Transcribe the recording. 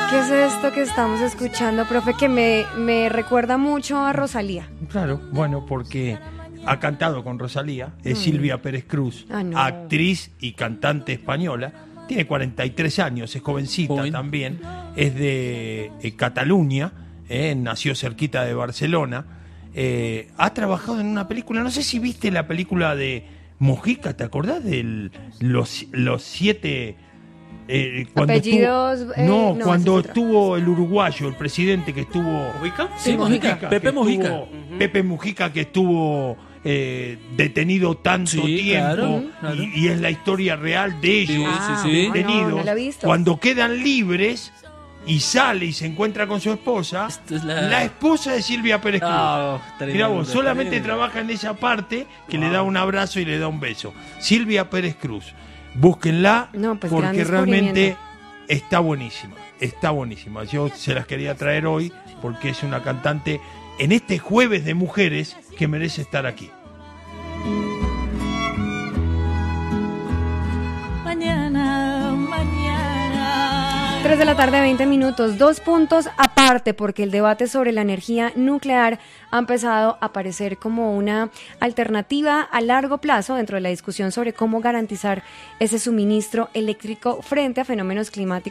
¿Qué es esto que estamos escuchando, profe? Que me recuerda mucho a Rosalía. Claro, bueno, porque ha cantado con Rosalía, es Silvia Pérez Cruz, no. actriz y cantante española, tiene 43 años, es jovencita también, es de Cataluña, nació cerquita de Barcelona, ha trabajado en una película, no sé si viste la película de Mujica, ¿te acordás de los siete... cuando apellidos estuvo, cuando estuvo el uruguayo, el presidente que estuvo ¿Mujica? Sí, Mujica, Pepe Mujica. Pepe Mujica, que estuvo detenido tanto tiempo, claro. y es la historia real de ellos detenidos. no la he visto. Cuando quedan libres y sale y se encuentra con su esposa, Es la esposa de Silvia Pérez Cruz. Mirá vos, solamente tremendo. trabaja en esa parte que le da un abrazo y le da un beso. Silvia Pérez Cruz. Búsquenla, Pues gran porque realmente descubrimiento. está buenísima. Yo se las quería traer hoy porque es una cantante en este jueves de mujeres que merece estar aquí. Mañana 3 de la tarde, 20 minutos, 2 puntos aparte, porque el debate sobre la energía nuclear ha empezado a aparecer como una alternativa a largo plazo dentro de la discusión sobre cómo garantizar ese suministro eléctrico frente a fenómenos climáticos